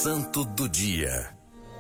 Santo do Dia.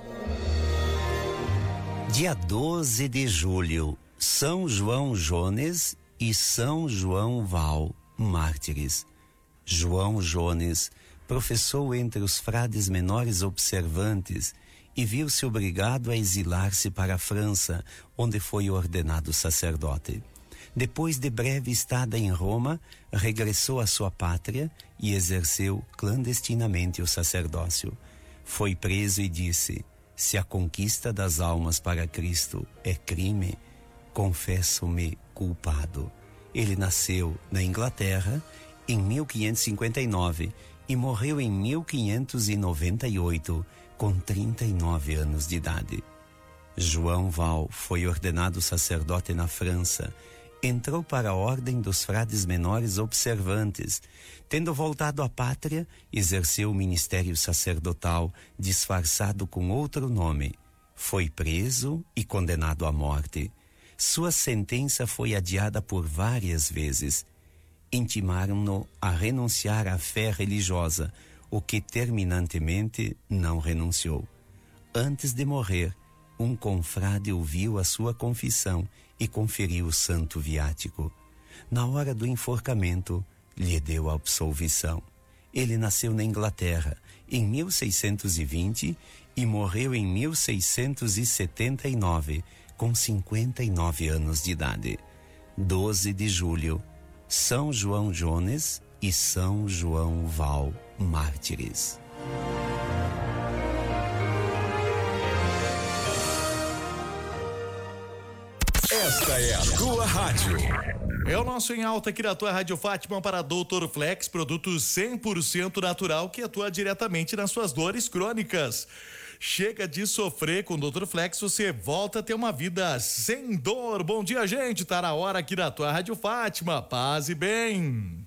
Dia 12 de julho, São João Jones e São João Val, mártires. João Jones professou entre os frades menores observantes e viu-se obrigado a exilar-se para a França, onde foi ordenado sacerdote. Depois de breve estada em Roma, regressou à sua pátria e exerceu clandestinamente o sacerdócio. Foi preso e disse: se a conquista das almas para Cristo é crime, confesso-me culpado. Ele nasceu na Inglaterra em 1559 e morreu em 1598, com 39 anos de idade. João Val foi ordenado sacerdote na França. Entrou para a ordem dos frades menores observantes. Tendo voltado à pátria, exerceu o ministério sacerdotal disfarçado com outro nome. Foi preso e condenado à morte. Sua sentença foi adiada por várias vezes. Intimaram-no a renunciar à fé religiosa, o que terminantemente não renunciou. Antes de morrer, um confrade ouviu a sua confissão e conferiu o santo viático. Na hora do enforcamento, lhe deu a absolvição. Ele nasceu na Inglaterra em 1620 e morreu em 1679, com 59 anos de idade. 12 de julho, São João Jones e São João Val, mártires. Esta é a tua rádio. É o nosso Em Alta aqui da tua Rádio Fátima para Dr. Flex, produto 100% natural que atua diretamente nas suas dores crônicas. Chega de sofrer com o Dr. Flex, você volta a ter uma vida sem dor. Bom dia, gente, tá na hora aqui da tua Rádio Fátima, paz e bem.